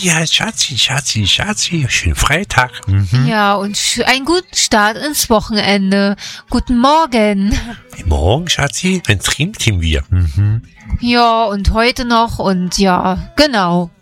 Ja, Schatzi, schönen Freitag. Ja, und einen guten Start ins Wochenende. Guten Morgen. Morgen, Schatzi, ein Streamteam wir. Ja, und heute noch und ja, genau.